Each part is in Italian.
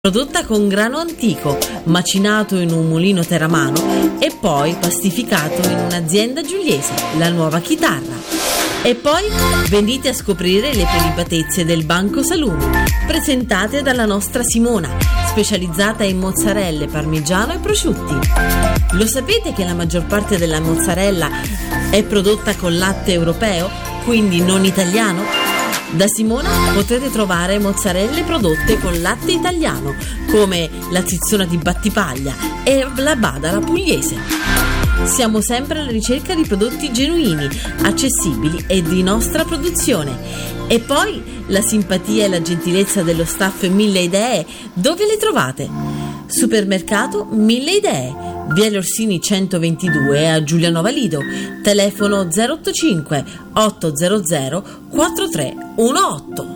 prodotta con grano antico, macinato in un mulino teramano e poi pastificato in un'azienda giuliese, la Nuova Chitarra. E poi venite a scoprire le prelibatezze del Banco Salumi, presentate dalla nostra Simona, specializzata in mozzarelle, parmigiano e prosciutti. Lo sapete che la maggior parte della mozzarella è prodotta con latte europeo, quindi non italiano? Da Simona potrete trovare mozzarelle prodotte con latte italiano, come la zizzona di Battipaglia e la Badala pugliese. Siamo sempre alla ricerca di prodotti genuini, accessibili e di nostra produzione. E poi la simpatia e la gentilezza dello staff Mille Idee, dove le trovate? Supermercato Mille Idee, Via Orsini 122 a Giulianova Lido, telefono 085 800 4318.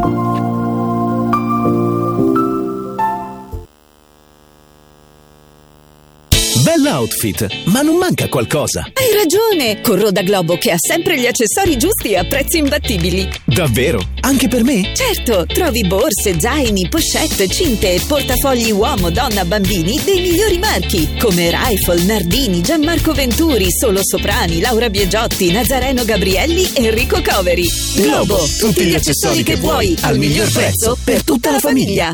Bell'outfit, ma non manca qualcosa. Hai ragione, corro da Globo che ha sempre gli accessori giusti a prezzi imbattibili. Davvero? Anche per me? Certo, trovi borse, zaini, pochette, cinte e portafogli uomo, donna, bambini dei migliori marchi come Rifle, Nardini, Gianmarco Venturi, Solo Soprani, Laura Biagiotti, Nazareno Gabrielli e Enrico Coveri. Globo, tutti gli accessori che vuoi al miglior prezzo per tutta la famiglia.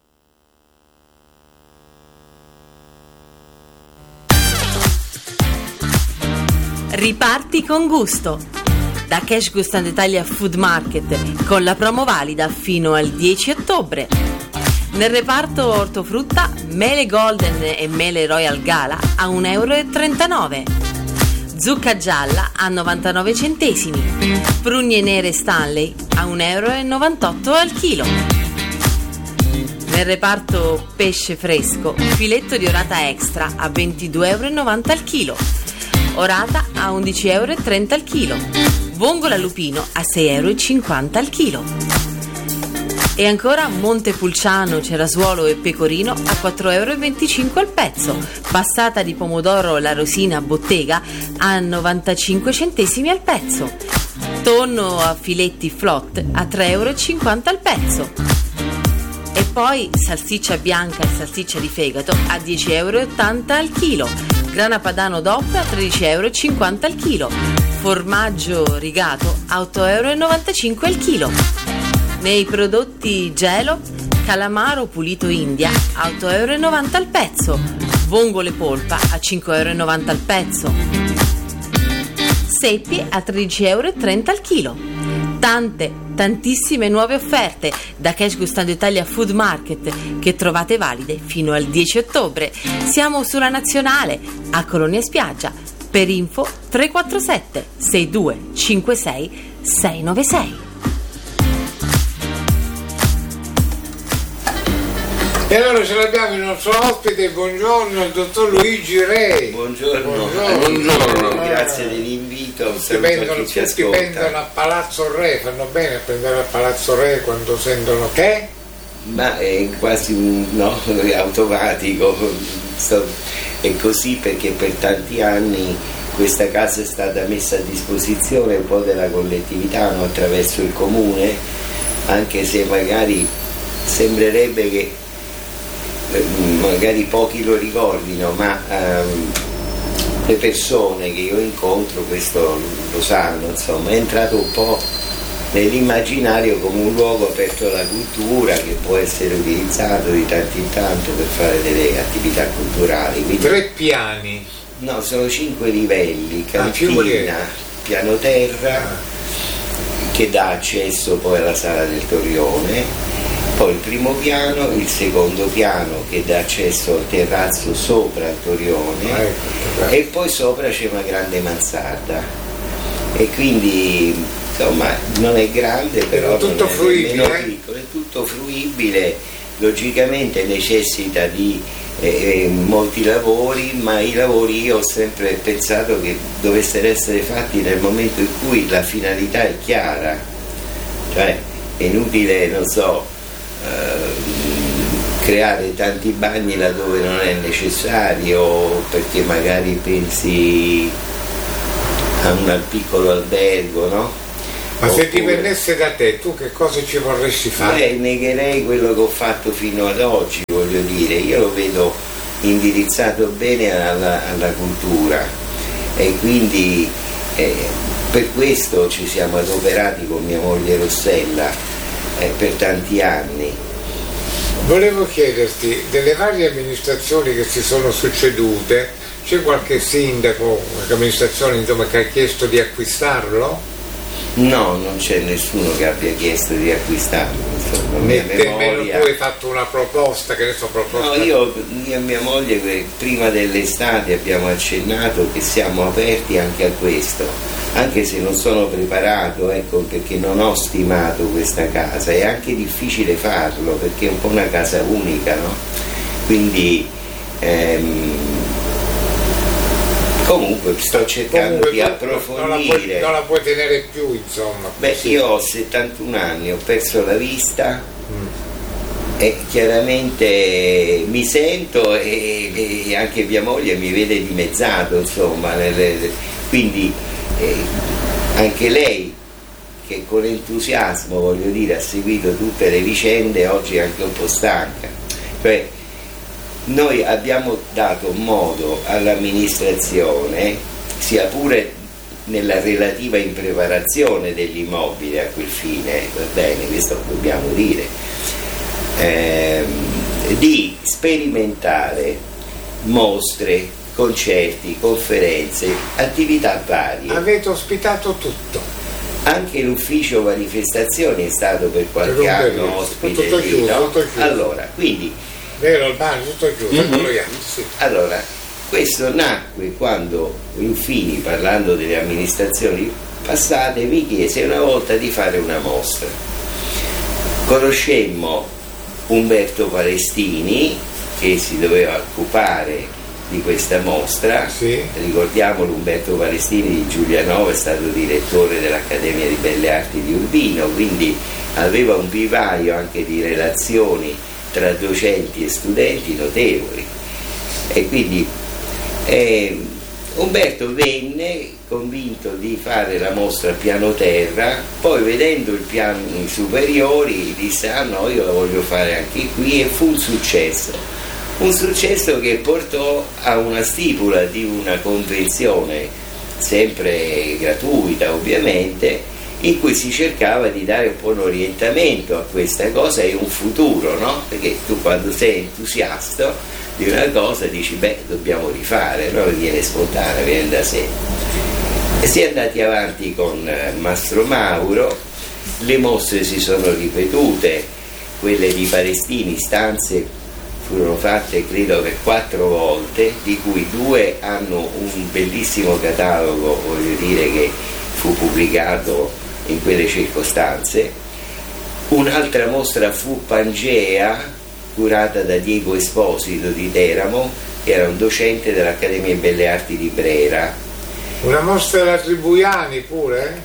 Riparti con gusto. Da Cash Gustando Italia Food Market con la promo valida fino al 10 ottobre. Nel reparto ortofrutta, mele Golden e mele Royal Gala a 1,39 €. Zucca gialla a 99 centesimi. Prugne nere Stanley a 1,98 € al chilo. Nel reparto pesce fresco, filetto di orata extra a 22,90 € al chilo. Orata a 11,30 € al chilo. Vongola lupino a 6,50 € al chilo. E ancora Montepulciano, cerasuolo e pecorino a 4,25 € al pezzo. Passata di pomodoro La Rosina bottega a 95 centesimi al pezzo. Tonno a filetti flot a 3,50 € al pezzo. E poi salsiccia bianca e salsiccia di fegato a 10,80 € al chilo. Grana padano DOP a 13,50 € al chilo. Formaggio rigato a 8,95 € al chilo. Nei prodotti gelo, calamaro pulito India a 8,90 € al pezzo. Vongole polpa a 5,90 € al pezzo. Seppie a 13,30 € al chilo. Tantissime nuove offerte da Cash Gustando Italia Food Market che trovate valide fino al 10 ottobre. Siamo sulla Nazionale a Colonia Spiaggia. Per info 347 62 56 696. E allora ce l'abbiamo il nostro ospite, buongiorno, il dottor Luigi Re. Buongiorno. Grazie dell'invito. Tutti pendono a Palazzo Re, fanno bene a prendere a Palazzo Re quando sentono che? Ma è quasi automatico, è così perché per tanti anni questa casa è stata messa a disposizione un po' della collettività, no? Attraverso il comune, anche se magari sembrerebbe che magari pochi lo ricordino, ma le persone che io incontro questo lo sanno, insomma, è entrato un po' nell'immaginario come un luogo aperto alla cultura che può essere utilizzato di tanto in tanto per fare delle attività culturali. Quindi, 3 piani? No, sono 5 livelli, cantina, piano terra, che dà accesso poi alla sala del Torrione. Poi il primo piano, il secondo piano che dà accesso al terrazzo sopra il Torrione, e poi sopra c'è una grande mansarda e quindi insomma non è grande, però è tutto fruibile, piccolo, è tutto fruibile, logicamente necessita di molti lavori, ma i lavori io ho sempre pensato che dovessero essere fatti nel momento in cui la finalità è chiara, cioè è inutile, non so, creare tanti bagni laddove non è necessario, perché magari pensi a un piccolo albergo, no? Ma se dipendesse da te, tu che cosa ci vorresti fare? Negherei quello che ho fatto fino ad oggi, voglio dire, io lo vedo indirizzato bene alla cultura e quindi per questo ci siamo adoperati con mia moglie Rossella per tanti anni. Volevo chiederti, delle varie amministrazioni che si sono succedute, c'è qualche sindaco, qualche amministrazione insomma, che ha chiesto di acquistarlo? No, non c'è nessuno che abbia chiesto di acquistarlo. Nemmeno tu hai fatto una proposta, che ne so, proposta. No, io e mia moglie prima dell'estate abbiamo accennato che siamo aperti anche a questo, anche se non sono preparato, ecco, perché non ho stimato questa casa, è anche difficile farlo perché è un po' una casa unica, no? Quindi comunque sto cercando di approfondire. Non la puoi tenere più, insomma. Beh, io ho 71 anni, ho perso la vista e chiaramente mi sento e anche mia moglie mi vede dimezzato, insomma, quindi anche lei, che con entusiasmo, voglio dire, ha seguito tutte le vicende, oggi è anche un po' stanca. Cioè, noi abbiamo dato modo all'amministrazione, sia pure nella relativa impreparazione degli immobili a quel fine, va bene, questo dobbiamo dire, di sperimentare mostre, concerti, conferenze, attività varie. Avete ospitato tutto. Anche l'ufficio manifestazioni è stato per qualche anno ospite tutto lì, chiuso, no? tutto chiuso. Allora, quindi vero, il bagno tutto chiuso, sì. Allora, questo nacque quando Ruffini, parlando delle amministrazioni passate, mi chiese una volta di fare una mostra. Conoscemmo Umberto Palestini, che si doveva occupare di questa mostra, sì. Ricordiamolo, Umberto Palestini di Giulianova è stato direttore dell'Accademia di Belle Arti di Urbino, quindi aveva un vivaio anche di relazioni tra docenti e studenti notevoli, e quindi Umberto venne convinto di fare la mostra a piano terra, poi vedendo i piani superiori disse: ah no, io la voglio fare anche qui, e fu un successo che portò a una stipula di una convenzione, sempre gratuita ovviamente, in cui si cercava di dare un po' un orientamento a questa cosa e un futuro, no? Perché tu quando sei entusiasta di una cosa dici beh, dobbiamo rifare, no? Viene spontanea, viene da sé. E si è andati avanti con Mastro Mauro, le mostre si sono ripetute, quelle di Palestini, stanze furono fatte credo per 4 volte, di cui 2 hanno un bellissimo catalogo, voglio dire, che fu pubblicato in quelle circostanze. Un'altra mostra fu Pangea, curata da Diego Esposito di Teramo, che era un docente dell'Accademia di Belle Arti di Brera. Una mostra da Tribuiani pure?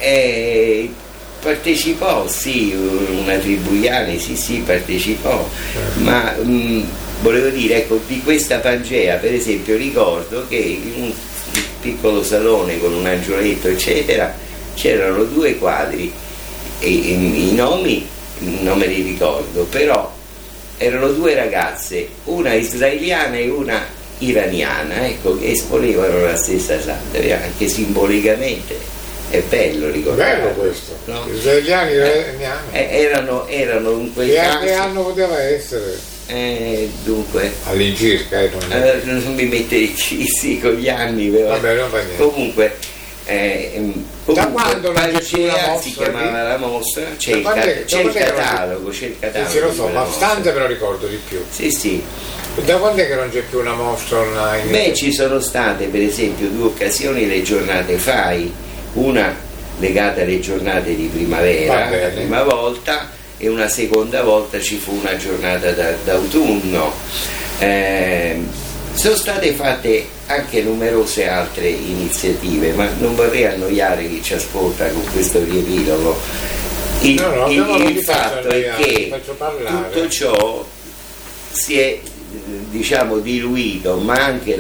Partecipò, sì, una Tribuiani, sì, partecipò, ma volevo dire, ecco, di questa Pangea per esempio ricordo che in un piccolo salone con un angioletto eccetera c'erano 2 quadri e i nomi non me li ricordo, però erano 2 ragazze, una israeliana e una iraniana, ecco, che esponevano la stessa santa, anche simbolicamente. È bello ricordare. Bello questo, no? Israeliani erano in quel caso. Che anno poteva essere? Dunque all'incirca non mi mettere sì con gli anni, però. Vabbè, non fa niente. Comunque da quando Pangea si chiamava la mostra, c'è il catalogo. Sì, lo so, ma stanze me lo ricordo di più. Sì. Da quando è che non c'è più una mostra online? Beh, ci sono state per esempio 2 occasioni, le giornate FAI, una legata alle giornate di primavera la prima volta, e una seconda volta ci fu una giornata d'autunno. Sono state fatte anche numerose altre iniziative, ma non vorrei annoiare chi ci ascolta con questo riepilogo. Il fatto è che tutto ciò si è, diciamo, diluito, ma anche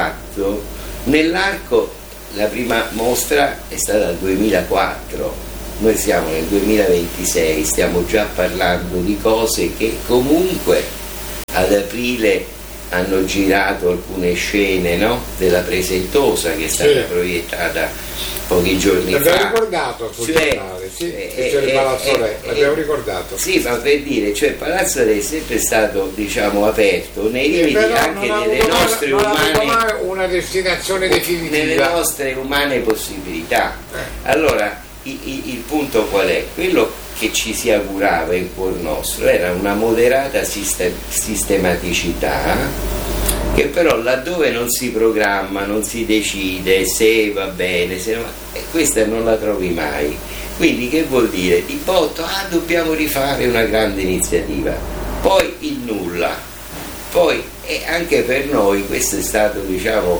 rarefatto nell'arco. La prima mostra è stata nel 2004, noi siamo nel 2026, stiamo già parlando di cose che comunque ad aprile hanno girato alcune scene, no? Della Presentosa che è stata proiettata pochi giorni fa. L'abbiamo ricordato sul giornale, il Palazzo Re, l'abbiamo ricordato. Sì, ma per dire, cioè il Palazzo Re è sempre stato, diciamo, aperto nei limiti anche delle nostre umane, una destinazione definitiva, nelle nostre umane possibilità. Allora il punto qual è? Quello che ci si augurava in cuor nostro era una moderata sistematicità, che però laddove non si programma, non si decide se va bene, se no, questa non la trovi mai. Quindi che vuol dire? Di botto, dobbiamo rifare una grande iniziativa, poi il nulla, poi anche per noi questo è stato, diciamo,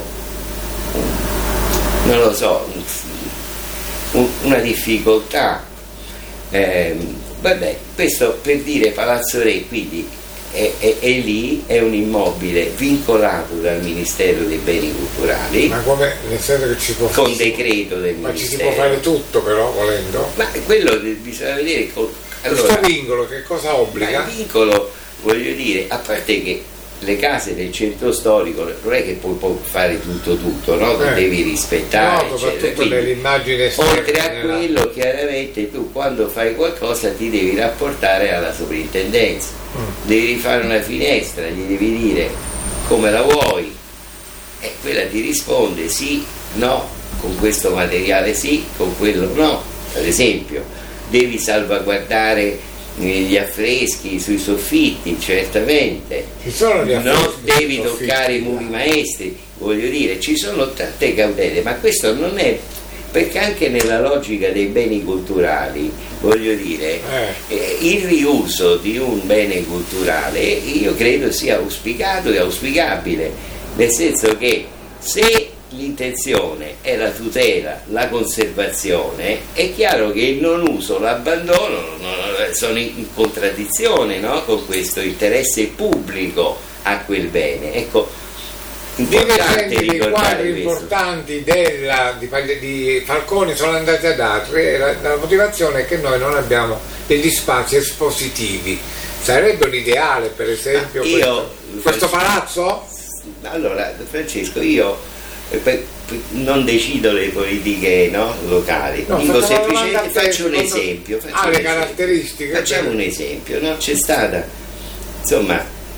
non lo so, una difficoltà. Vabbè, questo per dire Palazzo Re, quindi è lì, è un immobile vincolato dal Ministero dei Beni Culturali. Ma come? Nel senso che ci può fare, con decreto del Ministero. Ma ci si può fare tutto però, volendo? Ma quello bisogna vedere. Allora, questo vincolo che cosa obbliga? Il vincolo, voglio dire, a parte che le case del centro storico non è che puoi fare tutto, no? Devi rispettare, no, soprattutto nell'immagine esterna. Oltre a quello, chiaramente tu quando fai qualcosa ti devi rapportare alla soprintendenza, devi rifare una finestra, gli devi dire come la vuoi e quella ti risponde sì, no, con questo materiale sì, con quello no. Ad esempio devi salvaguardare gli affreschi sui soffitti, certamente ci sono gli affreschi, non devi toccare i muri maestri, voglio dire, ci sono tante cautele, ma questo non è, perché anche nella logica dei beni culturali, voglio dire, il riuso di un bene culturale io credo sia auspicato e auspicabile, nel senso che se l'intenzione è la tutela, la conservazione, è chiaro che il non uso, l'abbandono sono in contraddizione, no? Con questo interesse pubblico a quel bene. Ecco, importante i quadri importanti di Falconi sono andati ad altri, la motivazione è che noi non abbiamo degli spazi espositivi. Sarebbe un ideale, per esempio, questo palazzo? Allora, Francesco, io non decido le politiche, no, locali, dico semplicemente, faccio un esempio, le caratteristiche, facciamo un esempio, no? C'è stata, insomma,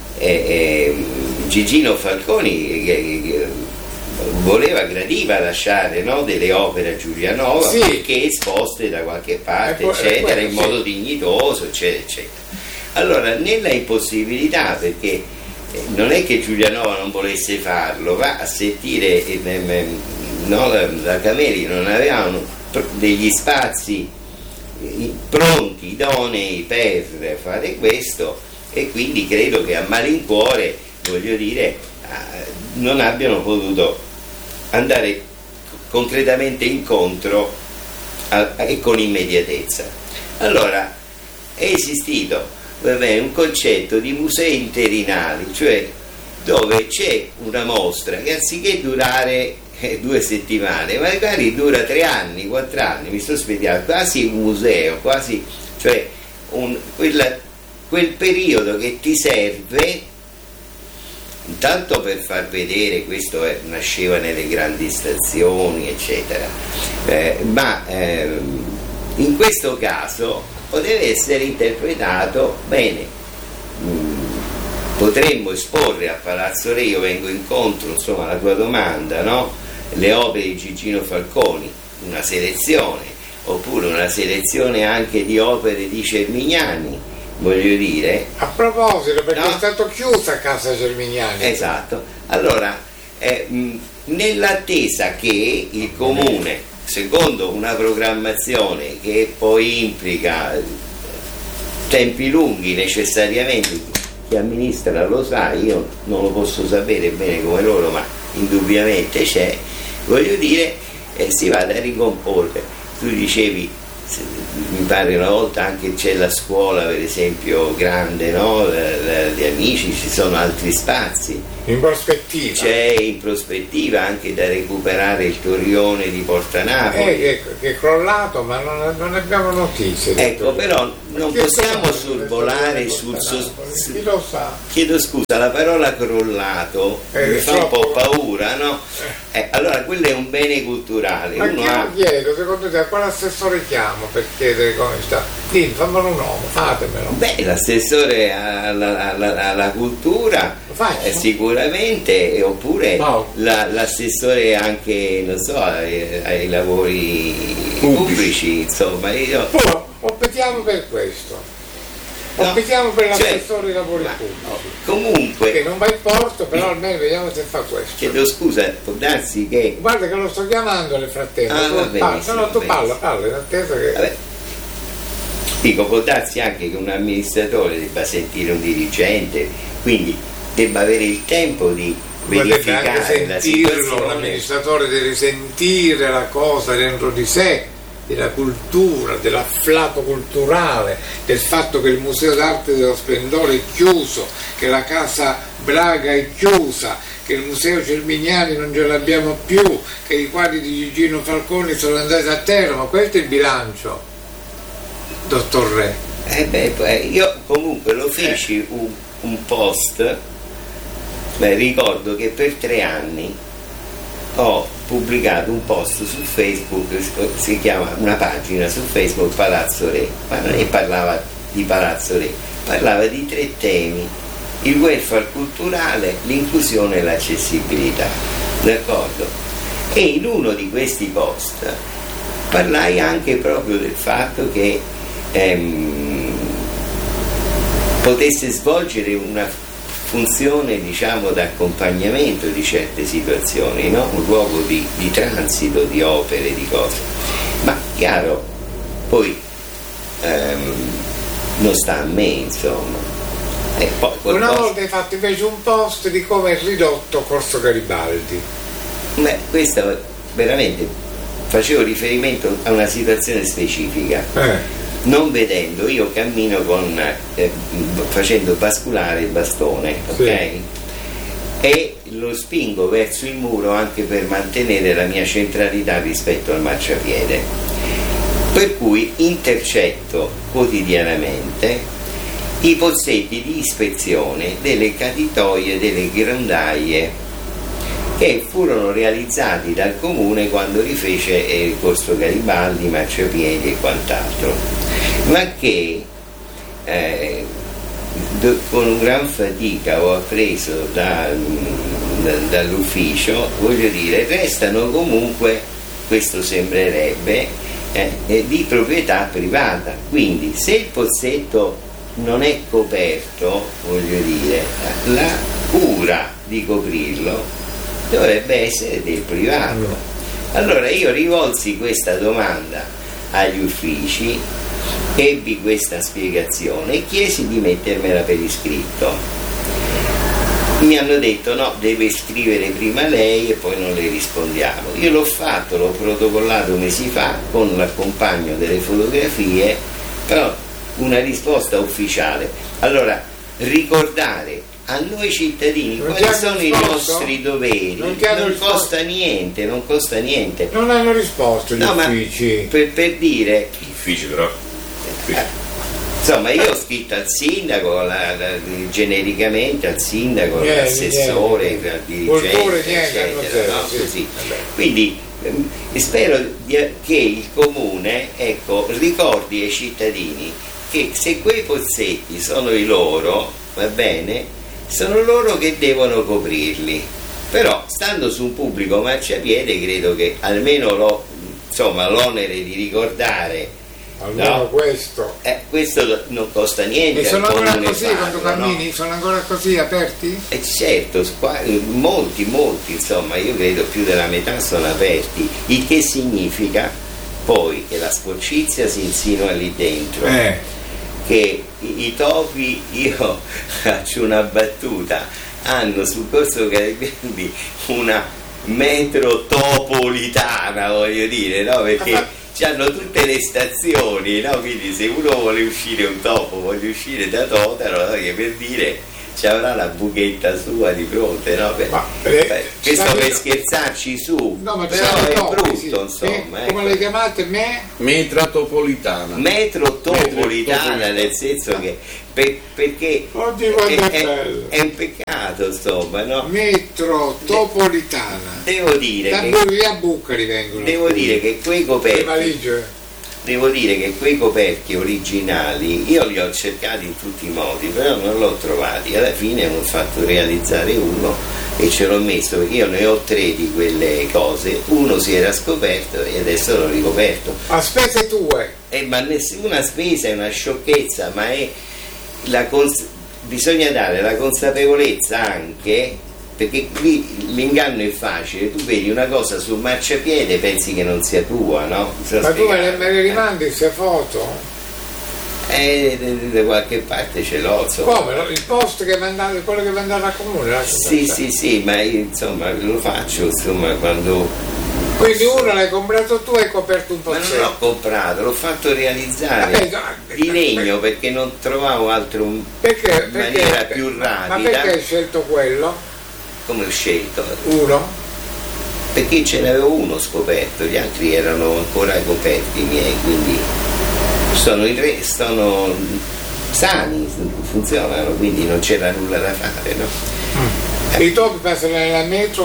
Gigino Falconi che gradiva lasciare, no, delle opere a Giulianova, perché esposte da qualche parte, eccetera, in modo dignitoso, eccetera, eccetera. Allora, nella impossibilità, perché non è che Giulianova non volesse farlo, va a sentire, no, la Cameri non avevano degli spazi pronti, idonei per fare questo, e quindi credo che a malincuore, voglio dire, non abbiano potuto andare concretamente incontro e con immediatezza. Allora è esistito un concetto di musei interinali, cioè dove c'è una mostra che anziché durare 2 settimane magari dura 3 anni, 4 anni, mi sto spiegando, quasi un museo, quasi, cioè quel periodo che ti serve intanto per far vedere, questo nasceva nelle grandi stazioni, eccetera, ma in questo caso poteva essere interpretato bene. Potremmo esporre a Palazzo Re, io vengo incontro, insomma, alla tua domanda, no? Le opere di Gigino Falconi, una selezione, oppure una selezione anche di opere di Cermignani, voglio dire. A proposito, perché no? È stato chiusa Casa Cermignani. Esatto. Allora, nell'attesa che il Comune, secondo una programmazione che poi implica tempi lunghi necessariamente, chi amministra lo sa, io non lo posso sapere bene come loro, ma indubbiamente c'è, voglio dire, si vada a ricomporre. Tu dicevi mi pare una volta anche c'è la scuola per esempio grande, no? Di Amici, ci sono altri spazi in prospettiva, c'è in prospettiva anche da recuperare il torrione di Porta Napoli che è crollato, ma non abbiamo notizie, ecco, però non possiamo sorvolare sul chi lo sa. Chiedo scusa, la parola crollato mi fa un po' paura, no? Allora quello è un bene culturale. Ma chi lo chiedo, secondo te, a quale assessore chiamo per chiedere come sta? Dimmi, fammelo un nome, fatemelo. Beh, l'assessore alla cultura sicuramente, oppure l'assessore anche, non so, ai lavori pubblici, insomma. Optiamo per questo. Optiamo per l'assessore ai lavori pubblici. Comunque. Che non va in porto, però almeno vediamo se fa questo. Chiedo scusa, può darsi che. Guarda che lo sto chiamando nel frattempo. Tu parla in attesa che. Vabbè. Dico, può darsi anche che un amministratore debba sentire un dirigente, quindi debba avere il tempo di verificare la situazione. L'amministratore deve sentire la cosa dentro di sé, della cultura, dell'afflato culturale, del fatto che il Museo d'Arte dello Splendore è chiuso, che la Casa Braga è chiusa, che il Museo Cermignani non ce l'abbiamo più, che i quadri di Gigino Falconi sono andati a terra, ma questo è il bilancio, dottor Re. Io comunque lo feci un post, ricordo che per 3 anni ho pubblicato un post su Facebook, si chiama una pagina su Facebook, Palazzo Re, e parlava di Palazzo Re, parlava di 3 temi: il welfare culturale, l'inclusione e l'accessibilità, d'accordo? E in uno di questi post parlai anche proprio del fatto che potesse svolgere una funzione, diciamo, d'accompagnamento di certe situazioni, no? Un luogo di transito di opere, di cose. Ma chiaro, poi non sta a me, insomma. E poi una volta hai fatto invece un post di come è ridotto Corso Garibaldi. Questo veramente facevo riferimento a una situazione specifica. Non vedendo, io cammino facendo basculare il bastone, ok? Sì. E lo spingo verso il muro anche per mantenere la mia centralità rispetto al marciapiede, per cui intercetto quotidianamente i pozzetti di ispezione delle caditoie, delle grondaie che furono realizzati dal comune quando rifece il Corso Garibaldi, marciapiedi e quant'altro, ma che con gran fatica ho appreso dall'ufficio, voglio dire, restano comunque, questo sembrerebbe, di proprietà privata. Quindi se il pozzetto non è coperto, voglio dire, la cura di coprirlo dovrebbe essere del privato. Allora io rivolsi questa domanda agli uffici, ebbi questa spiegazione e chiesi di mettermela per iscritto. Mi hanno detto no, deve scrivere prima lei e poi non le rispondiamo. Io l'ho fatto, l'ho protocollato mesi fa con l'accompagno delle fotografie, però una risposta ufficiale. Allora, ricordare a noi cittadini quali sono i nostri doveri non costa niente. Non hanno risposto gli uffici. Per dire, gli uffici però insomma, io ho scritto al sindaco, genericamente al sindaco, all'assessore, al dirigente, eccetera, no? Così. Quindi spero che il comune, ricordi ai cittadini che se quei pozzetti sono i loro, va bene, sono loro che devono coprirli, però stando su un pubblico marciapiede credo che almeno l'onere di ricordare almeno questo non costa niente. E sono ancora così quando cammini? No? Sono ancora così aperti? Certo, molti, insomma, io credo più della metà sono aperti, il che significa poi che la sporcizia si insinua lì dentro, che i topi, io faccio una battuta, hanno sul Corso Garibaldi una metropolitana, voglio dire, no? Perché hanno tutte le stazioni, no? Quindi se uno vuole uscire un topo, vuole uscire da Totaro, no? Che per dire ci avrà la buchetta sua di fronte, no? Questo per scherzarci su, no, ma però è brutto, sì, insomma. Come le chiamate? Metropolitana. Metropolitana, nel senso che perché è un peccato, insomma, no? Metropolitana. Devo dire a Bucari vengono. Devo dire che quei coperchi originali io li ho cercati in tutti i modi, però non l'ho trovati. Alla fine ho fatto realizzare uno e ce l'ho messo, perché io ne ho 3 di quelle cose. Uno si era scoperto e adesso l'ho ricoperto a spese tue. Ma nessuna spesa, è una sciocchezza, ma è bisogna dare la consapevolezza anche, perché qui l'inganno è facile, tu vedi una cosa sul marciapiede e pensi che non sia tua, no? Ma tu me le rimandi queste foto? Da qualche parte ce l'ho, insomma. Come? Il post che mandate, quello che mandate al comune? Sì, ma io, insomma, lo faccio, insomma, quando... Quindi uno l'hai comprato tu e hai coperto un pozzetto? Ma non l'ho comprato, l'ho fatto realizzare di legno, perché non trovavo altro in maniera più rapida. Ma perché hai scelto quello? Come ho scelto? Uno? Perché ce n'avevo uno scoperto, gli altri erano ancora coperti i miei, quindi sono sani, funzionano, quindi non c'era nulla da fare, no? I topi passano nella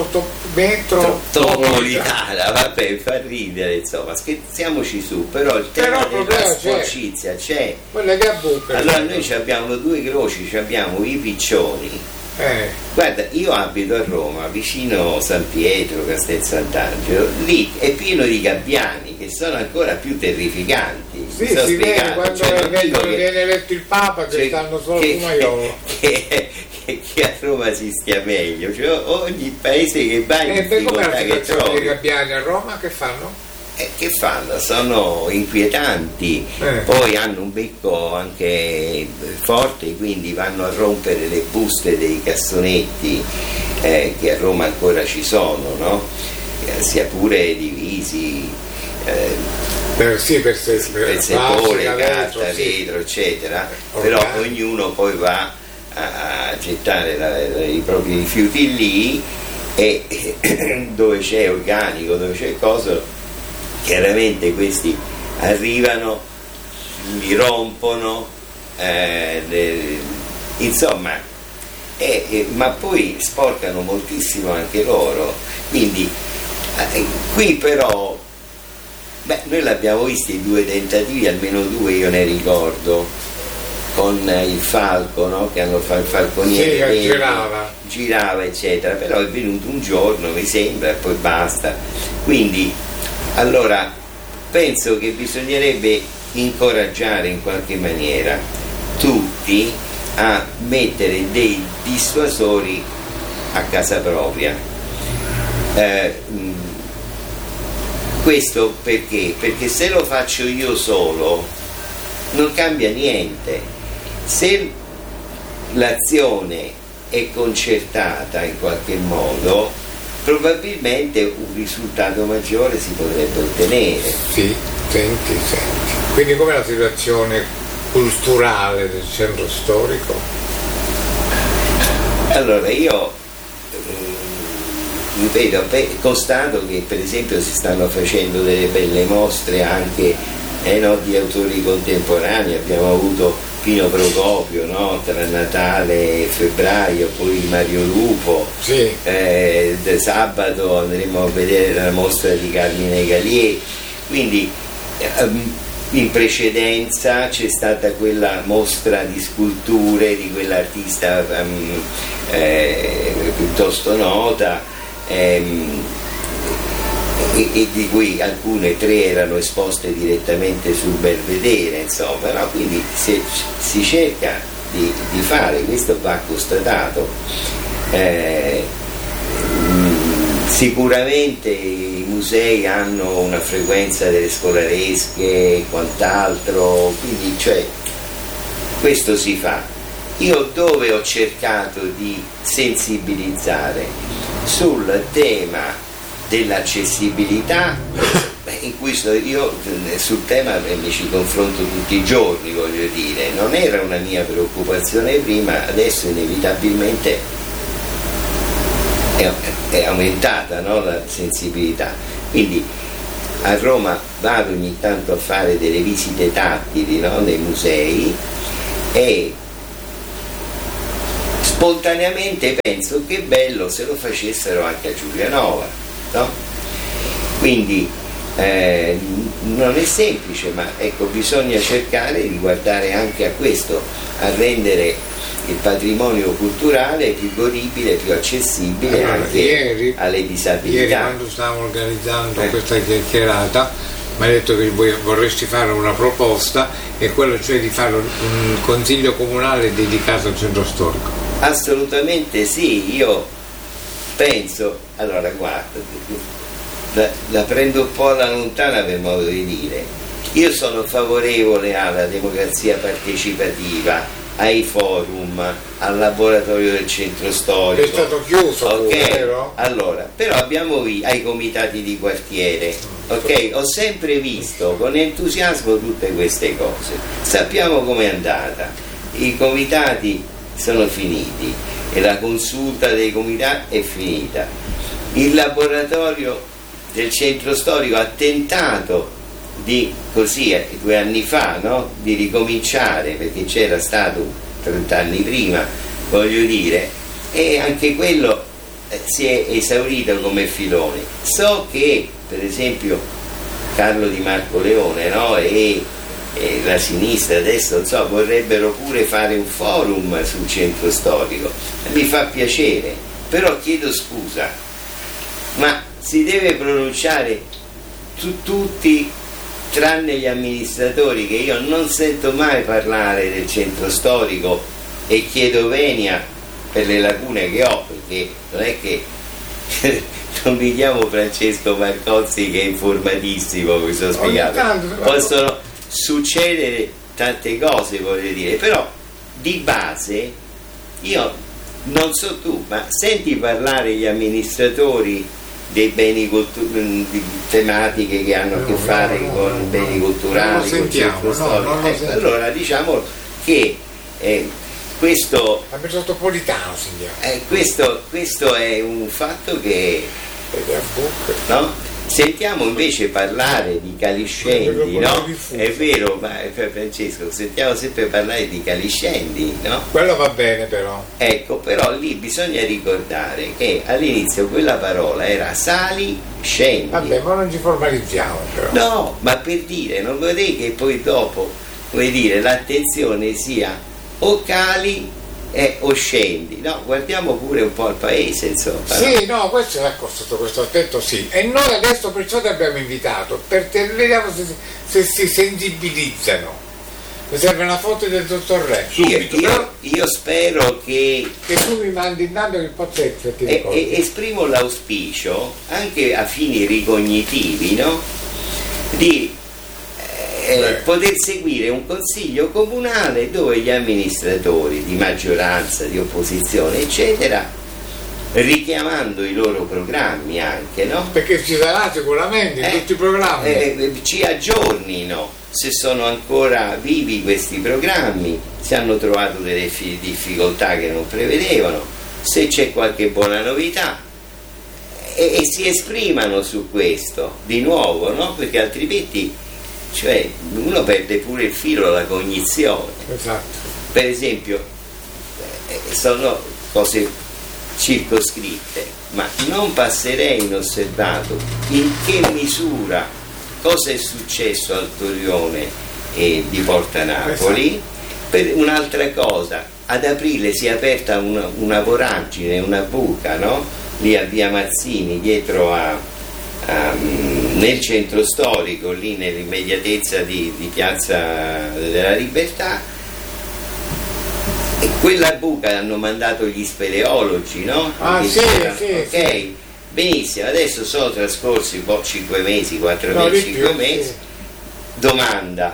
metropolitana, vabbè, fa ridere, insomma, scherziamoci su, però il tema della sporcizia c'è. Quella che a Bucca. Allora noi abbiamo 2 croci, abbiamo i piccioni. Guarda, io abito a Roma, vicino San Pietro, Castel Sant'Angelo, lì è pieno di gabbiani che sono ancora più terrificanti. Sì, si vede quando viene eletto il Papa che stanno solo sul maiolo. Che a Roma si stia meglio, cioè ogni paese che va in difficoltà che trovi. I gabbiani a Roma che fanno? Che fanno? Sono inquietanti, poi hanno un becco anche forte, quindi vanno a rompere le buste dei cassonetti che a Roma ancora ci sono, no? Sia pure divisi per sepore, carta, vetro, eccetera, però ognuno poi va a gettare i propri rifiuti lì, e dove c'è organico, dove c'è coso, chiaramente questi arrivano, li rompono, insomma, ma poi sporcano moltissimo anche loro, quindi qui però noi l'abbiamo visto i 2 tentativi, almeno 2 io ne ricordo, con il falco, no? Che hanno fatto il falconiere, sì, girava eccetera, però è venuto un giorno, mi sembra, e poi basta. Quindi allora penso che bisognerebbe incoraggiare in qualche maniera tutti a mettere dei dissuasori a casa propria. Questo perché? Perché se lo faccio io solo non cambia niente. Se l'azione è concertata in qualche modo, probabilmente un risultato maggiore si potrebbe ottenere. Sì, senti. Quindi com'è la situazione culturale del centro storico? Allora io ripeto, constato che per esempio si stanno facendo delle belle mostre anche di autori contemporanei. Abbiamo avuto Pino Procopio, no? Tra Natale e febbraio, poi Mario Lupo, sì. Sabato andremo a vedere la mostra di Carmine Gallier, quindi in precedenza c'è stata quella mostra di sculture di quell'artista piuttosto nota, e di cui alcune 3 erano esposte direttamente sul Belvedere, insomma, no? Quindi si cerca di fare, questo va constatato. Sicuramente i musei hanno una frequenza delle scolaresche e quant'altro, quindi questo si fa. Io dove ho cercato di sensibilizzare sul tema dell'accessibilità, in cui io sul tema mi ci confronto tutti i giorni, voglio dire, non era una mia preoccupazione prima, adesso inevitabilmente è aumentata, no, la sensibilità. Quindi a Roma vado ogni tanto a fare delle visite tattili, no, nei musei, e spontaneamente penso che bello se lo facessero anche a Giulianova, no? Quindi non è semplice, ma ecco, bisogna cercare di guardare anche a questo, a rendere il patrimonio culturale più godibile, più accessibile anche alle disabilità. Ieri, quando stavamo organizzando questa chiacchierata, mi hai detto che vorresti fare una proposta, e quello cioè di fare un consiglio comunale dedicato al centro storico. Assolutamente sì, io penso, allora guarda, la prendo un po' alla lontana per modo di dire, io sono favorevole alla democrazia partecipativa, ai forum, al laboratorio del centro storico. È stato chiuso, ok? Vero? Allora, però abbiamo ai comitati di quartiere, ok? Ho sempre visto con entusiasmo tutte queste cose. Sappiamo com'è andata. I comitati sono finiti e la consulta dei comitati è finita. Il laboratorio del centro storico ha tentato di, così 2 anni fa, no? Di ricominciare, perché c'era stato 30 anni prima, voglio dire, e anche quello si è esaurito come filone. So che per esempio Carlo Di Marco Leone, no? e la sinistra adesso vorrebbero pure fare un forum sul centro storico, mi fa piacere, però chiedo scusa, ma si deve pronunciare tutti tranne gli amministratori, che io non sento mai parlare del centro storico, e chiedo venia per le lacune che ho, perché non è che non mi chiamo Francesco Marcozzi che è informatissimo, mi sono spiegato, possono succedere tante cose, voglio dire, però di base io non so tu, ma senti parlare gli amministratori dei beni di tematiche che hanno a che fare con i beni culturali, non lo sentiamo, allora diciamo che questo metropolitano questo è un fatto che, no? Sentiamo invece parlare di Caliscendi, no? È vero, ma Francesco, sentiamo sempre parlare di Caliscendi, no? Quello va bene, però. Ecco, però lì bisogna ricordare che all'inizio quella parola era sali, scendi. Vabbè, ma non ci formalizziamo, però. No, ma per dire, non vorrei che poi dopo, vuoi dire, l'attenzione sia o cali o scendi, no? Guardiamo pure un po' al paese, insomma. Sì, no, questo è sotto questo aspetto sì. E noi adesso perciò ti abbiamo invitato, perché vediamo se si sensibilizzano. Mi serve una foto del dottor Re. Io spero che tu mi mandi intanto il pozzetto e esprimo l'auspicio anche a fini ricognitivi, no? Di poter seguire un consiglio comunale dove gli amministratori di maggioranza, di opposizione, eccetera, richiamando i loro programmi anche, no? Perché ci sarà sicuramente in tutti i programmi. Ci aggiornino se sono ancora vivi questi programmi, se hanno trovato delle difficoltà che non prevedevano, se c'è qualche buona novità, e si esprimano su questo di nuovo, no? Perché altrimenti uno perde pure il filo della cognizione. Esatto. Per esempio sono cose circoscritte, ma non passerei inosservato in che misura cosa è successo al Torrione di Porta Napoli. Esatto. Per un'altra cosa, ad aprile si è aperta una voragine, una buca, no? Lì a via Mazzini, dietro nel centro storico, lì nell'immediatezza di Piazza della Libertà, e quella buca hanno mandato gli speleologi, no? Sì. Benissimo, adesso sono trascorsi 5 mesi, 4 mesi, 5 mesi. Sì. Domanda: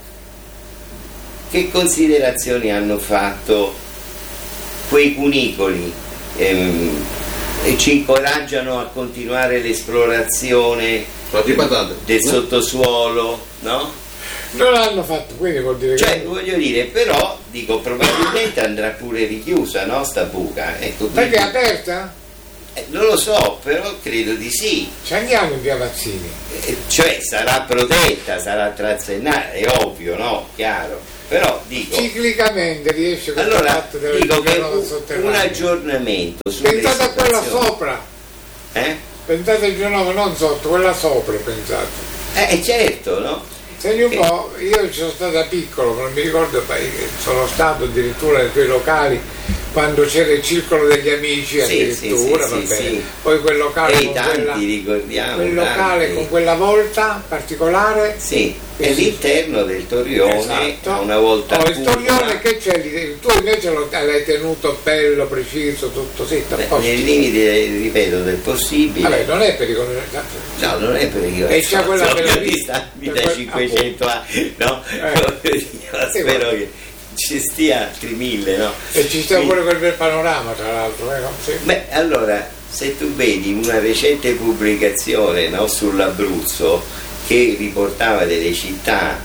che considerazioni hanno fatto quei cunicoli? E ci incoraggiano a continuare l'esplorazione del sottosuolo, no? Non l'hanno fatto, quindi vuol dire cioè, che... voglio dire, però, dico, probabilmente andrà pure richiusa, no, sta buca. Ecco, Perché è aperta? Non lo so, però credo di sì. Ci andiamo in via Mazzini. Cioè, sarà protetta, sarà trasennata, è ovvio, no? Chiaro. Però, dico... Ciclicamente riesce questo allora, fatto della dico che sotterranea. un aggiornamento sulle Pensate a quella situazioni... sopra. Pensate al Genova, non sotto, quella sopra, pensate. Certo, no? Senti un po', io ci sono stato da piccolo, non mi ricordo, sono stato addirittura nei tuoi locali quando c'era il circolo degli amici, addirittura, va bene. Sì. Poi quel locale con ricordiamo, quel locale con quella volta particolare. Sì, è all'interno del Torrione, esatto. Una volta il Torrione che c'è lì? Tu invece l'hai tenuto bello, preciso, tutto nei limiti, ripeto, del possibile. Vabbè, non è pericoloso. No, non è pericoloso. E c'è quella bella vista da 500 anni, no? Spero che ci stia altri 1000, no? E ci sta pure quel bel panorama, tra l'altro, no? Sì. Beh, allora, se tu vedi una recente pubblicazione, no, sull'Abruzzo che riportava delle città,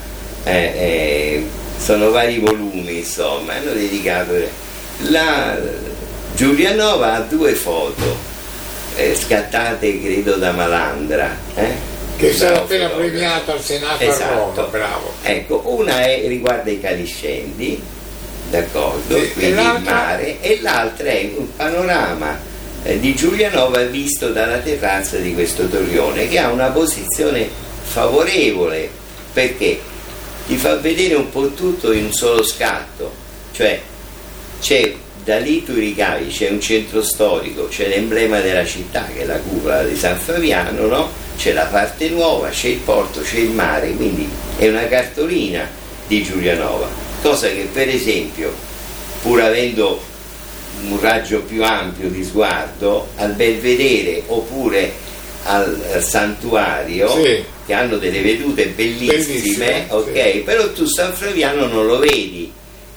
sono vari volumi, insomma, hanno dedicato la Giulianova ha 2 foto scattate credo da Malandra, che sarà appena premiato al Senato, esatto. A Roma, bravo. Ecco, una riguarda i caliscendi, d'accordo, sì, quindi il mare, e l'altra è un panorama di Giulianova visto dalla terrazza di questo torrione, che ha una posizione favorevole perché ti fa vedere un po' tutto in un solo scatto, cioè c'è da lì tu ricavi, c'è un centro storico, c'è l'emblema della città che è la cupola di San Fabiano, no? C'è la parte nuova, c'è il porto, c'è il mare, quindi è una cartolina di Giulianova, cosa che per esempio, pur avendo un raggio più ampio di sguardo, al Belvedere oppure al santuario, sì, che hanno delle vedute bellissime, ok, sì. Però tu San Fabiano non lo vedi.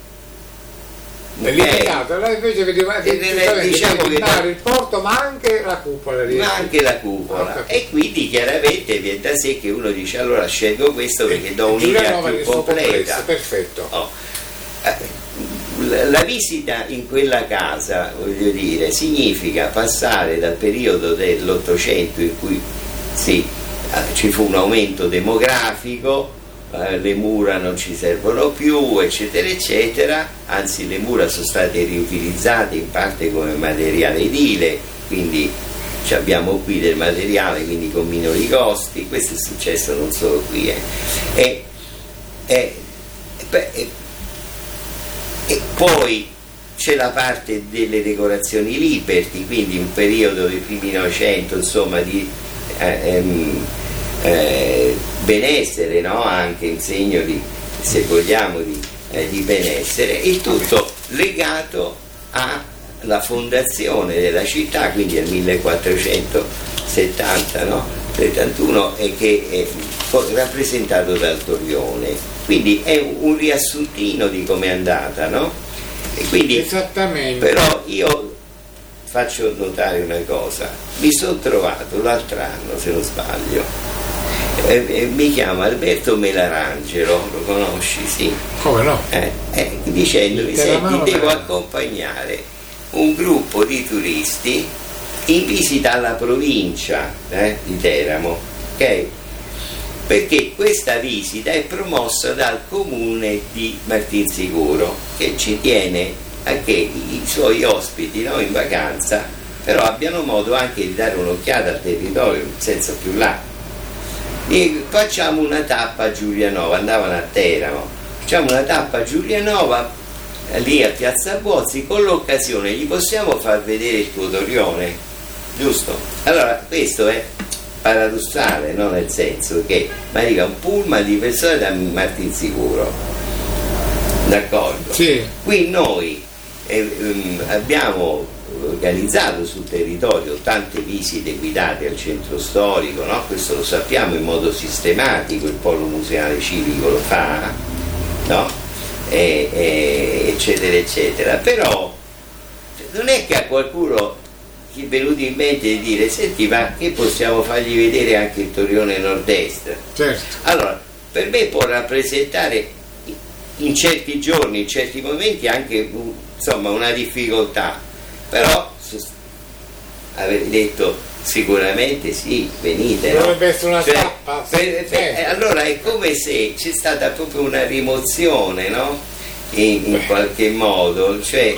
Limitato, allora invece vediamo diciamo che il porto, ma anche la cupola, e quindi chiaramente viene da sé che uno dice allora scelgo questo perché do un'idea più completa. Perfetto. La visita in quella casa, voglio dire, significa passare dal periodo dell'800 in cui ci fu un aumento demografico, le mura non ci servono più, eccetera eccetera, anzi le mura sono state riutilizzate in parte come materiale edile, quindi abbiamo qui del materiale, quindi con minori costi. Questo è successo non solo qui, e poi c'è la parte delle decorazioni Liberty, quindi un periodo dei primi Novecento, insomma, di benessere, no? Anche in segno di, se vogliamo, di benessere, il tutto legato alla fondazione della città, quindi al 1470, no? 71, e che è rappresentato dal Torrione, quindi è un riassuntino di come è andata, no? E quindi, esattamente. Però io faccio notare una cosa, mi sono trovato l'altro anno, se non sbaglio, mi chiama Alberto Melarangelo, lo conosci? Sì. Come no? Dicendomi, senti, devo accompagnare un gruppo di turisti in visita alla provincia di Teramo, ok? Perché questa visita è promossa dal comune di Martinsicuro, che ci tiene a che i suoi ospiti, no, in vacanza, però abbiano modo anche di dare un'occhiata al territorio senza più là. E facciamo una tappa a Giulianova, andavano a Teramo, facciamo una tappa a Giulianova lì a Piazza Buozzi, con l'occasione gli possiamo far vedere il tuo Torrione, giusto? Allora questo è paradossale, no? Nel senso che arriva un pullman di persone da Martinsicuro, d'accordo? Sì. Qui noi abbiamo organizzato sul territorio tante visite guidate al centro storico, no? Questo lo sappiamo in modo sistematico, il polo museale civico lo fa, no? Eccetera eccetera, però non è che a qualcuno è venuto in mente di dire: senti, ma che possiamo fargli vedere anche il Torrione Nord-Est? Certo. Allora, per me può rappresentare in certi giorni, in certi momenti anche insomma una difficoltà, però avete detto sicuramente sì, venite, dovrebbe no? essere una tappa, allora è come se c'è stata proprio una rimozione, no? In qualche modo, cioè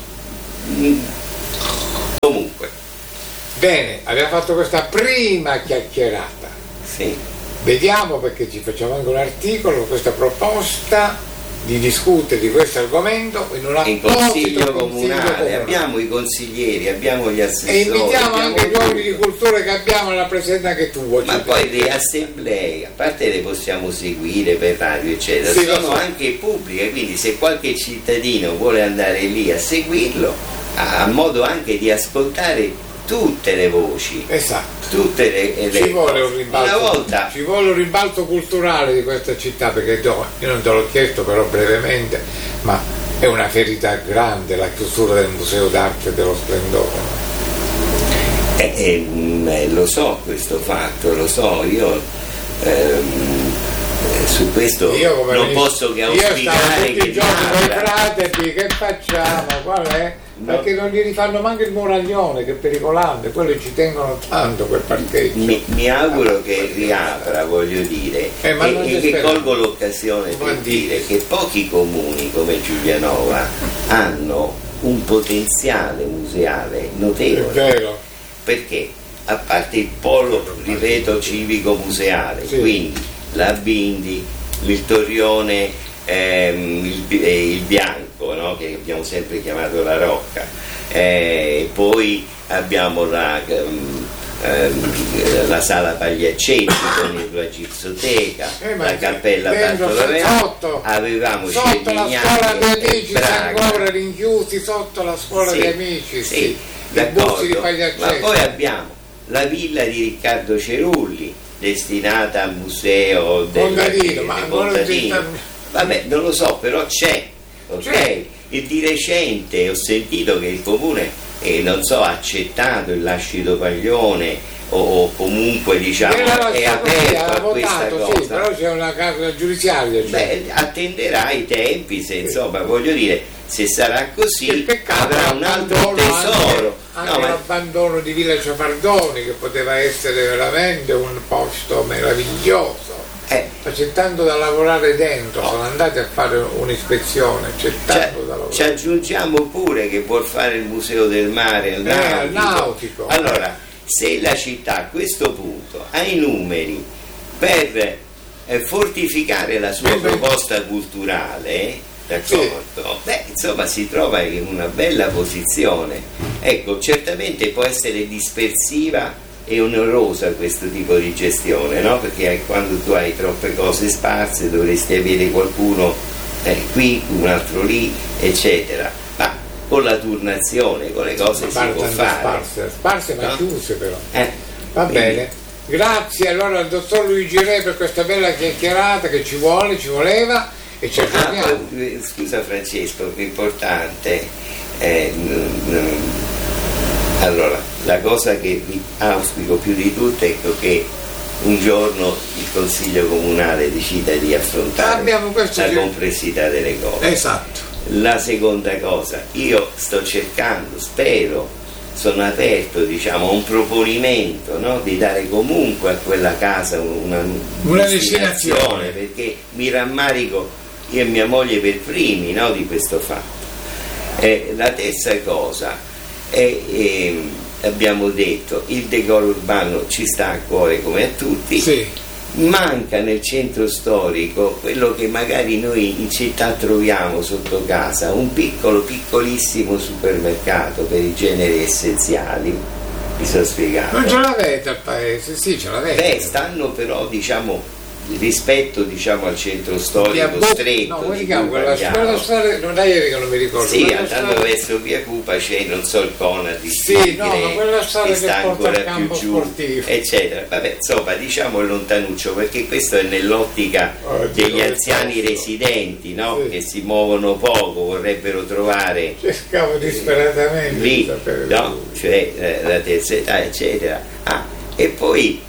comunque bene, abbiamo fatto questa prima chiacchierata, sì. Vediamo, perché ci facciamo anche un articolo, questa proposta di discutere di questo argomento in consiglio comunale. Abbiamo i consiglieri, abbiamo gli assessori e invitiamo anche gli uomini di cultura che abbiamo alla presenza anche tu. Ma poi le assemblee, a parte le possiamo seguire per radio eccetera, sì, sono anche pubbliche, quindi se qualche cittadino vuole andare lì a seguirlo ha modo anche di ascoltare tutte le voci, esatto, tutte le ci vuole un ribalto, una volta ci vuole un ribalto culturale di questa città, perché io non te l'ho chiesto però brevemente, ma è una ferita grande la chiusura del Museo d'Arte dello Splendore. Lo so questo fatto, lo so, io su questo non posso che auspicare tutti i giorni con i fratelli, che facciamo, qual è? Perché non gli rifanno manco il muraglione, che è pericolante, quello ci tengono tanto quel parcheggio. Mi auguro che riapra, voglio dire, e che colgo l'occasione per dire che pochi comuni come Giulianova hanno un potenziale museale notevole. È vero. Perché a parte il polo, ripeto, civico-museale, sì. Quindi la Bindi, il Torrione, il Bianco, no? Che abbiamo sempre chiamato la Rocca, poi abbiamo la sala Pagliaccetti con la Gipsoteca, la Cappella Bartolomeo, avevamo sotto la scuola di Amici, ancora rinchiusi sotto la scuola di Amici, sì, d'accordo. Di ma poi abbiamo la villa di Riccardo Cerulli destinata al museo del Contadino. Vabbè, non lo so, però c'è, ok? E di recente ho sentito che il comune non so, ha accettato il lascito paglione o comunque diciamo è aperto a questa cosa. Sì, però c'è una casa giudiziaria. Beh, attenderà i tempi, se insomma, voglio dire, se sarà così avrà un altro tesoro. Anche l'abbandono di Villa Ciafardoni, che poteva essere veramente un posto meraviglioso. C'è tanto da lavorare dentro, sono andati a fare un'ispezione, c'è tanto da lavorare. Ci aggiungiamo pure che vuol fare il Museo del Mare, il nautico. Allora, se la città a questo punto ha i numeri per fortificare la sua proposta culturale, d'accordo? Beh, insomma, si trova in una bella posizione. Ecco, certamente può essere dispersiva e onerosa questo tipo di gestione, no? Perché quando tu hai troppe cose sparse dovresti avere qualcuno qui, un altro lì, eccetera. Ma con la turnazione, con le cose si può fare. Sparse ma chiuse però. Va bene. Grazie allora al dottor Luigi Re per questa bella chiacchierata che ci voleva e ci aggiorniamo. Scusa Francesco, più importante. Allora, la cosa che vi auspico più di tutto è che un giorno il Consiglio Comunale decida di affrontare la complessità delle cose. Esatto. La seconda cosa, io sto cercando, spero, sono aperto diciamo a un proponimento, no? Di dare comunque a quella casa una destinazione, perché mi rammarico io e mia moglie per primi, no? Di questo fatto. La terza cosa abbiamo detto, il decoro urbano ci sta a cuore come a tutti, sì. Manca nel centro storico quello che magari noi in città troviamo sotto casa, un piccolissimo supermercato per i generi essenziali. Mi sono spiegato? Non ce l'avete al paese? Sì, ce l'avete. Stanno però diciamo rispetto, diciamo, al centro storico stretto di quella strada, non è ieri che non mi ricordo. Sì, andando verso via Cupa c'è, non so, il Conad di quella strada che sta ancora più giù, sportivo, eccetera. Vabbè, insomma, diciamo lontanuccio, perché questo è nell'ottica degli anziani residenti, no? Sì. Che si muovono poco, vorrebbero trovare, cercavo disperatamente lì, no? Cioè la terza età, eccetera. E poi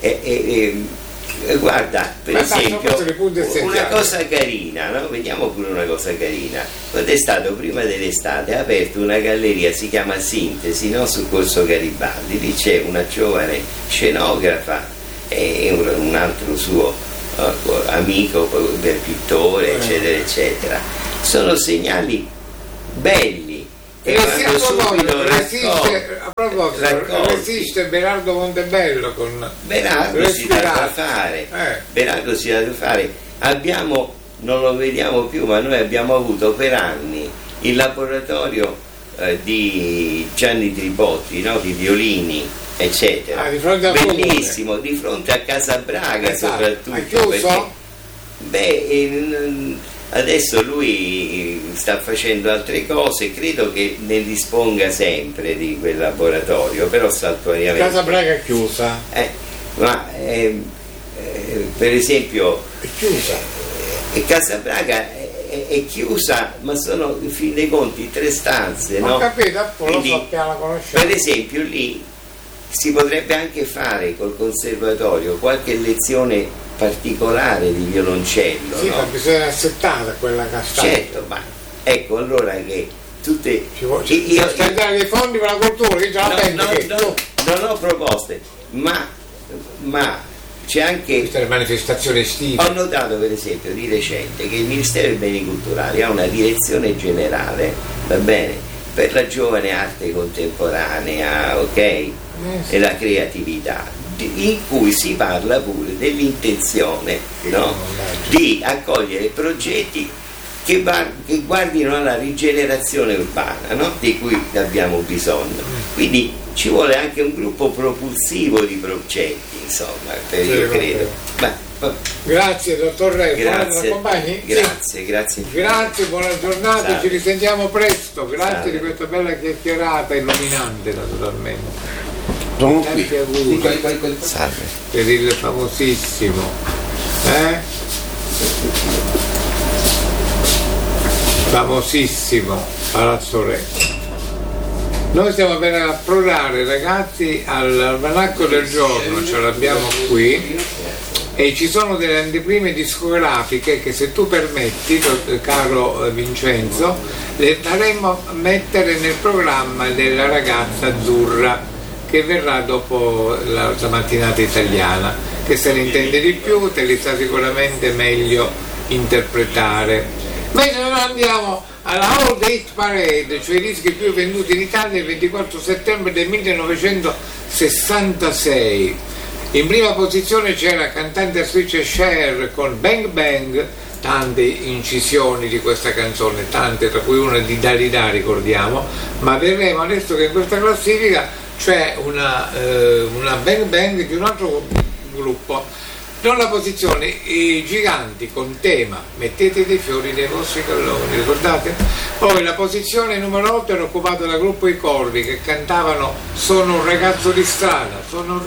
guarda, per esempio, una cosa carina, no? Vediamo pure una cosa carina. Quando è stato prima dell'estate, ha aperto una galleria, si chiama Sintesi, no? Sul Corso Garibaldi. Lì c'è una giovane scenografa e un altro suo amico, pittore, eccetera, eccetera. Sono segnali belli. Resiste Berardo Montebello con Berardo si dà da fare. Berardo si dà da fare. Non lo vediamo più, ma noi abbiamo avuto per anni il laboratorio di Gianni Tribotti, no? Di violini, eccetera. Di fronte bellissimo, di fronte a Casabraga, esatto. Soprattutto perché adesso lui sta facendo altre cose, credo che ne disponga sempre di quel laboratorio, però saltuariamente. Casabraga è chiusa. Per esempio è chiusa. Casabraga è chiusa, ma sono in fin dei conti 3 stanze, no? Ho capito, quindi, lo so, la conosciamo. Per esempio lì si potrebbe anche fare col conservatorio qualche lezione particolare di violoncello, sì, no? Ma bisogna assettare quella castagna. Certo, ma ecco allora che tutte io scaldare dei fondi per la cultura, io non ho proposte, ma c'è anche queste le manifestazioni estive. Ho notato per esempio di recente che il Ministero dei Beni Culturali ha una direzione generale, va bene, per la giovane arte contemporanea, ok? E la creatività, in cui si parla pure dell'intenzione, no? Di accogliere progetti che guardino alla rigenerazione urbana, no? Di cui abbiamo bisogno. Quindi ci vuole anche un gruppo propulsivo di progetti, insomma, io credo. Grazie dottor Re, grazie, grazie, buona giornata. Salve. Ci risentiamo presto, grazie. Salve. Di questa bella chiacchierata illuminante, naturalmente. Tanti auguri. Salve. Per il famosissimo Palazzo Re. Noi stiamo per approdare, ragazzi, all'almanacco del giorno, ce l'abbiamo qui, e ci sono delle anteprime discografiche che, se tu permetti, caro Vincenzo, le faremo mettere nel programma della ragazza azzurra, che verrà dopo la mattinata italiana, che se ne intende di più, te li sa sicuramente meglio interpretare. Mentre noi andiamo alla All Hit Parade, cioè i dischi più venduti in Italia il 24 settembre del 1966. In prima posizione c'era cantante attrice Cher con Bang Bang, tante incisioni di questa canzone, tante, tra cui una di Dalida, ricordiamo, ma vedremo adesso che in questa classifica c'è una Bang Bang di un altro gruppo. Nella posizione i Giganti con Tema, Mettete dei fiori nei vostri calloni, ricordate? Poi la posizione numero 8 era occupata dal gruppo I Corvi, che cantavano Sono un ragazzo di strada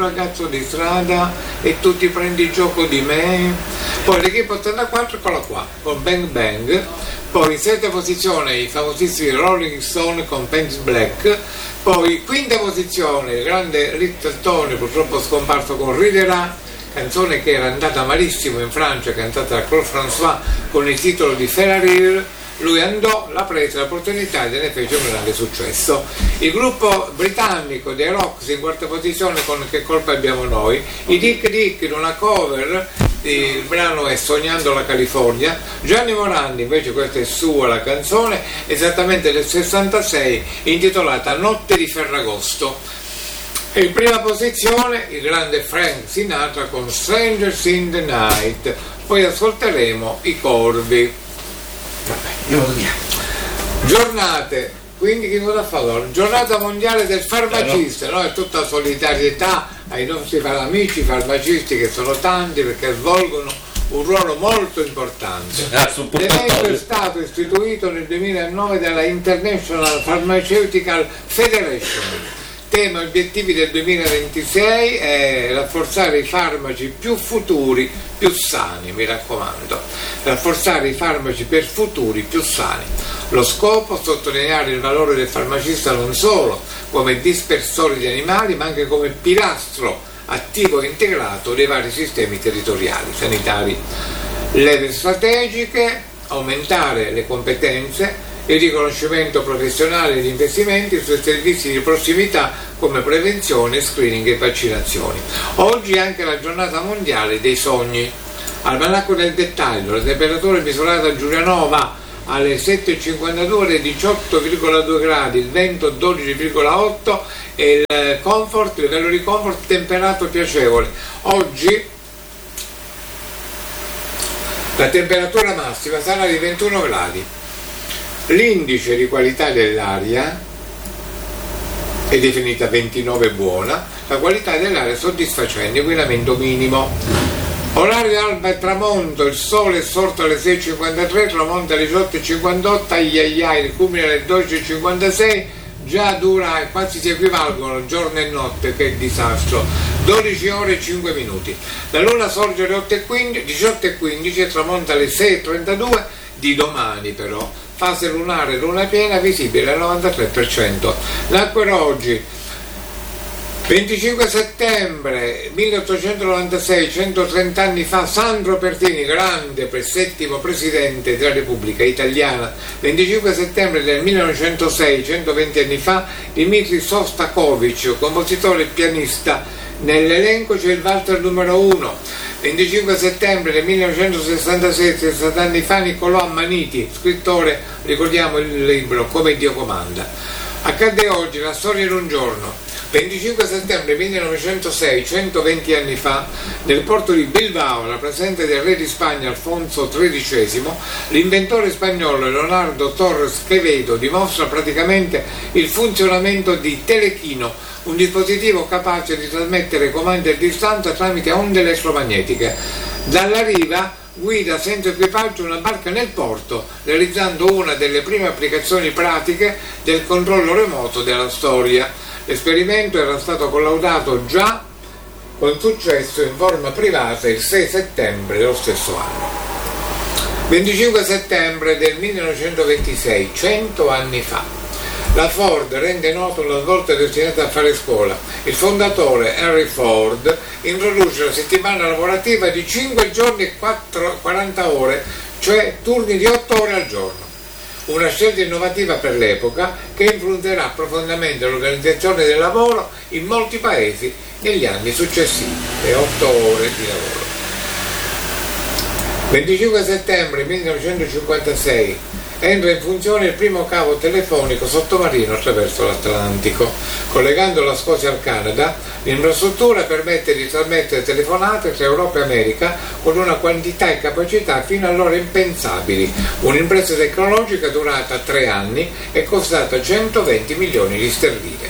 e tu ti prendi gioco di me. Poi l'Equipe 84, eccola qua, con Bang Bang. Poi in 7ª posizione i famosissimi Rolling Stone con Painted Black. Poi quinta posizione il grande Rick Tony, purtroppo scomparso, con Riderà, canzone che era andata malissimo in Francia, cantata da Claude François con il titolo di Ferrarir. Lui andò, l'ha presa l'opportunità e ne fece un grande successo. Il gruppo britannico dei Rocks in quarta posizione con Che colpa abbiamo noi. I Dick Dick in una cover, il brano è Sognando la California. Gianni Morandi invece, questa è sua la canzone, esattamente del 66, intitolata Notte di Ferragosto. E in prima posizione il grande Frank Sinatra con Strangers in the Night. Poi ascolteremo I Corvi. Giornate Quindi che cosa fa allora? Giornata mondiale del farmacista, no? È tutta solidarietà ai nostri amici farmacisti, che sono tanti, perché svolgono un ruolo molto importante. L'evento è stato istituito nel 2009 dalla International Pharmaceutical Federation. Tema e obiettivi del 2026 è rafforzare i farmaci più futuri, più sani, mi raccomando, rafforzare i farmaci per futuri più sani. Lo scopo è sottolineare il valore del farmacista non solo come dispersore di animali, ma anche come pilastro attivo e integrato dei vari sistemi territoriali sanitari. Leve strategiche: aumentare le competenze, il riconoscimento professionale e gli investimenti sui servizi di prossimità come prevenzione, screening e vaccinazioni. Oggi è anche la giornata mondiale dei sogni. Almanacco del dettaglio: la temperatura misurata a Giulianova alle 7.52 alle 18,2 gradi, il vento 12,8 e il livello di comfort temperato piacevole. Oggi la temperatura massima sarà di 21 gradi. L'indice di qualità dell'aria è definita 29 buona, la qualità dell'aria è soddisfacente, inquinamento minimo. Orario alba e tramonto: il sole è sorto alle 6.53, tramonta alle 18.58, aiaiai, il culmine alle 12.56, già dura, quasi si equivalgono giorno e notte, che disastro. 12 ore e 5 minuti. La luna sorge alle 18.15 e tramonta alle 6.32 di domani però. Fase lunare, luna piena, visibile al 93%. Nacquero oggi 25 settembre 1896, 130 anni fa, Sandro Pertini, grande settimo presidente della Repubblica Italiana. 25 settembre del 1906, 120 anni fa, Dmitri Sostakovich, compositore e pianista. Nell'elenco c'è il Walter numero 1. 25 settembre del 1966, 60 anni fa, Niccolò Ammaniti, scrittore, ricordiamo il libro Come Dio comanda. Accadde oggi la storia in un giorno. 25 settembre 1906, 120 anni fa, nel porto di Bilbao, alla presenza del re di Spagna Alfonso XIII, l'inventore spagnolo Leonardo Torres Quevedo dimostra praticamente il funzionamento di Telechino, un dispositivo capace di trasmettere comandi a distanza tramite onde elettromagnetiche. Dalla riva guida senza equipaggio una barca nel porto, realizzando una delle prime applicazioni pratiche del controllo remoto della storia. L'esperimento era stato collaudato già con successo in forma privata il 6 settembre dello stesso anno. 25 settembre del 1926, 100 anni fa, la Ford rende noto una svolta destinata a fare scuola. Il fondatore Henry Ford introduce la settimana lavorativa di 5 giorni e 40 ore, cioè turni di 8 ore al giorno. Una scelta innovativa per l'epoca che influenzerà profondamente l'organizzazione del lavoro in molti paesi negli anni successivi. Le 8 ore di lavoro. 25 settembre 1956 entra in funzione il primo cavo telefonico sottomarino attraverso l'Atlantico. Collegando la Scozia al Canada, l'infrastruttura permette di trasmettere telefonate tra Europa e America con una quantità e capacità fino allora impensabili. Un'impresa tecnologica durata 3 anni e costata 120 milioni di sterline.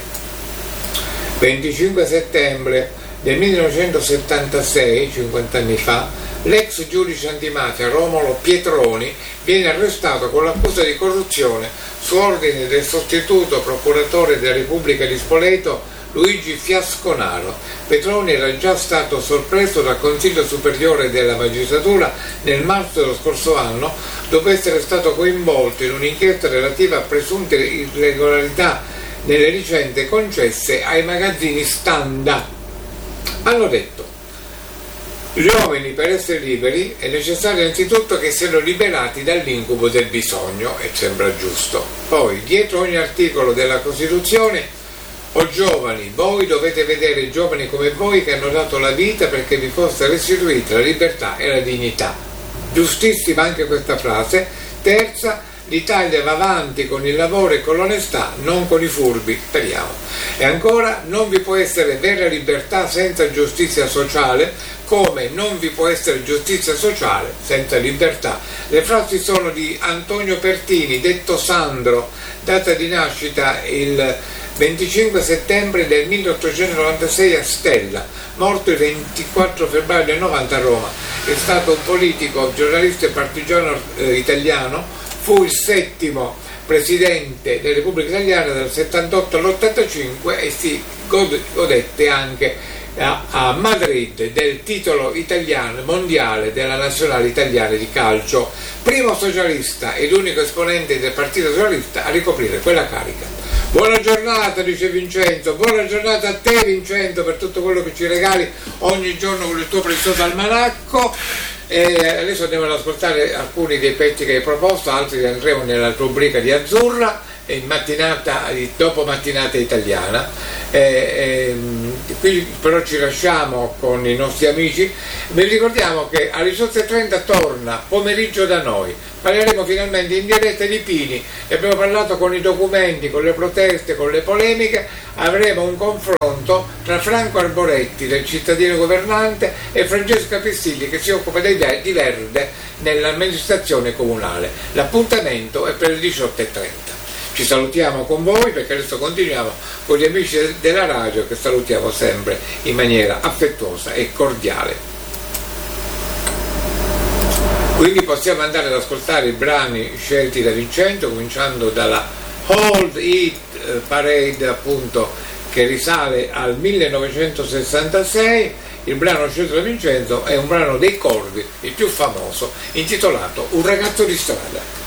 25 settembre del 1976, 50 anni fa, l'ex giudice antimafia Romolo Pietroni viene arrestato con l'accusa di corruzione su ordine del sostituto procuratore della Repubblica di Spoleto Luigi Fiasconaro. Pietroni era già stato sorpreso dal Consiglio Superiore della Magistratura nel marzo dello scorso anno dopo essere stato coinvolto in un'inchiesta relativa a presunte irregolarità nelle licenze concesse ai magazzini Standa. Hanno detto: gli uomini, per essere liberi, è necessario innanzitutto che siano liberati dall'incubo del bisogno, e sembra giusto. Poi, dietro ogni articolo della Costituzione: o giovani, voi dovete vedere i giovani come voi che hanno dato la vita perché vi fosse restituita la libertà e la dignità. Giustissima anche questa frase. Terza: l'Italia va avanti con il lavoro e con l'onestà, non con i furbi, speriamo. E ancora: non vi può essere vera libertà senza giustizia sociale, come non vi può essere giustizia sociale senza libertà. Le frasi sono di Antonio Pertini, detto Sandro, data di nascita il 25 settembre del 1896 a Stella, morto il 24 febbraio del 90 a Roma. È stato un politico, giornalista e partigiano italiano, fu il settimo presidente della Repubblica Italiana dal 78 all'85 e si godette anche a Madrid del titolo italiano mondiale della nazionale italiana di calcio, primo socialista ed unico esponente del Partito Socialista a ricoprire quella carica. Buona giornata, dice Vincenzo, buona giornata a te Vincenzo per tutto quello che ci regali ogni giorno con il tuo prezioso almanacco. Adesso andiamo ad ascoltare alcuni dei pezzi che hai proposto, altri andremo nella rubrica di Azzurra in mattinata, dopo mattinata italiana. Qui però ci lasciamo con i nostri amici. Vi ricordiamo che alle 18:30 torna Pomeriggio da noi, parleremo finalmente in diretta di Pini e abbiamo parlato con i documenti, con le proteste, con le polemiche. Avremo un confronto tra Franco Arboretti del cittadino governante e Francesca Pistilli che si occupa di Verde nell'amministrazione comunale. L'appuntamento è per le 18:30. Ci salutiamo con voi perché adesso continuiamo con gli amici della radio che salutiamo sempre in maniera affettuosa e cordiale. Quindi possiamo andare ad ascoltare i brani scelti da Vincenzo, cominciando dalla Hold It Parade, appunto, che risale al 1966. Il brano scelto da Vincenzo è un brano dei Corvi, il più famoso, intitolato Un ragazzo di strada.